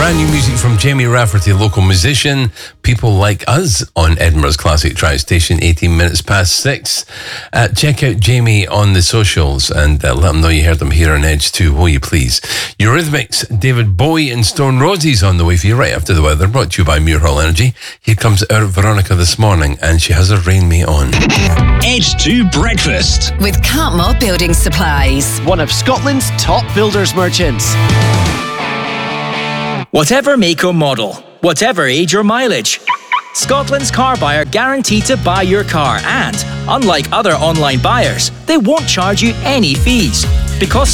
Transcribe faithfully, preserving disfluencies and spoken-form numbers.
Brand new music from Jamie Rafferty, local musician. People Like Us on Edinburgh's Classic Track Station, eighteen minutes past six. Uh, check out Jamie on the socials and uh, let him know you heard him here on Edge too, will you please? Eurythmics, David Bowie and Stone Roses on the way for you right after the weather, brought to you by Muir Hall Energy. Here comes our Veronica this morning, and she has her rain mate on. Edge to breakfast with Cartmore Building Supplies, one of Scotland's top builders merchants. Whatever make or model, whatever age or mileage, Scotland's car buyer guaranteed to buy your car, and unlike other online buyers, they won't charge you any fees because